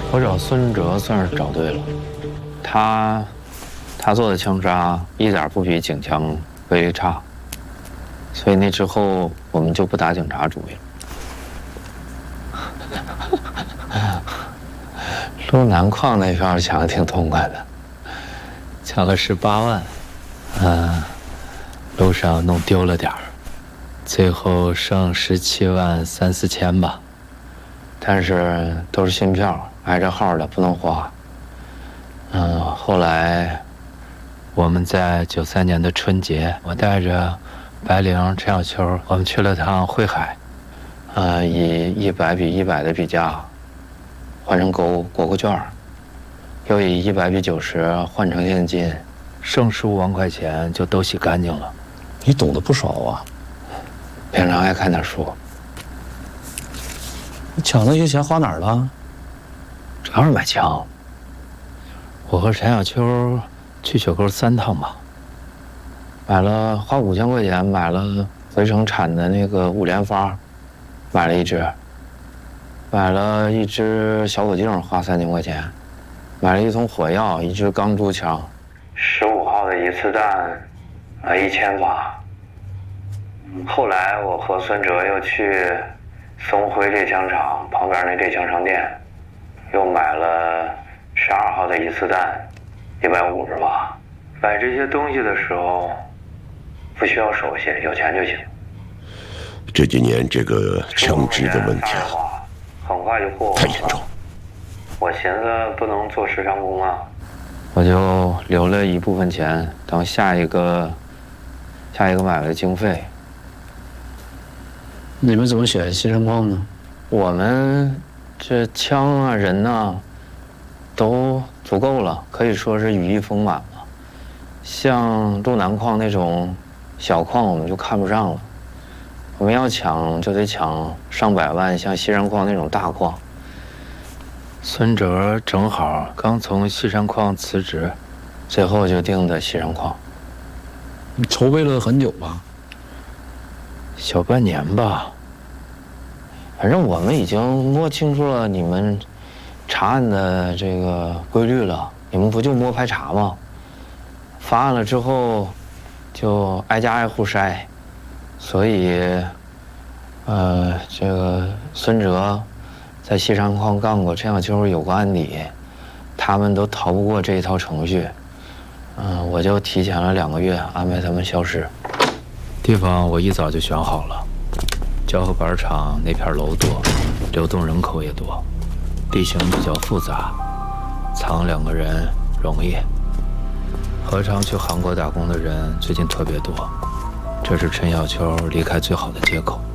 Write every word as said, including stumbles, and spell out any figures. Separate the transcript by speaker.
Speaker 1: 我找孙哲算是找对了，他他做的枪杀一点不比警枪威力差，所以那之后我们就不打警察主意了。路南矿那片抢的挺痛快的，抢了十八万，嗯，路上弄丢了点儿，最后剩十七万三四千吧，但是都是新票。 挨着号的不能花。嗯，后来我们在九三年的春节，我带着白灵、陈小秋，我们去了趟汇海，呃，以一百比一百的比价换成国国库券，又以一百比九十换成现金，剩十五万块钱就都洗干净了。
Speaker 2: 你懂得不少啊，
Speaker 1: 平常爱看点书。
Speaker 2: 你抢那些钱花哪儿了？
Speaker 1: 主要是买枪。我和陈小秋去雪沟三趟吧，买了花五千块钱买了回城产的那个五连发，买了一支，买了一支小口径花三千块钱，买了一桶火药，一支钢珠枪，十五号的一次弹，啊一千发。后来我和孙哲又去松辉猎枪厂旁边那猎枪商店。 又买了十二号的一次弹，一百五十发。买这些东西的时候，不需要手续，有钱就行。
Speaker 3: 这几年这个枪支的问题啊，
Speaker 1: 很快就过。
Speaker 3: 太严重。
Speaker 1: 我寻思不能做时长工啊，我就留了一部分钱当下一个下一个买卖的经费。
Speaker 2: 你们怎么选西山矿呢？
Speaker 1: 我们。 这枪啊，人呐、啊，都足够了，可以说是羽翼丰满了。像路南矿那种小矿，我们就看不上了。我们要抢，就得抢上百万，像西山矿那种大矿。孙哲正好刚从西山矿辞职，最后就定的西山矿。
Speaker 2: 你筹备了很久吧？
Speaker 1: 小半年吧。 反正我们已经摸清楚了你们查案的这个规律了，你们不就摸排查吗？发案了之后，就挨家挨户筛，所以，呃，这个孙哲在西山矿干过，陈小秋有过案底，他们都逃不过这一套程序。嗯、呃，我就提前了两个月安排他们消失。地方我一早就选好了。 胶合板厂那片楼多，流动人口也多，地形比较复杂，藏两个人容易。何尝去韩国打工的人最近特别多，这是陈小秋离开最好的借口。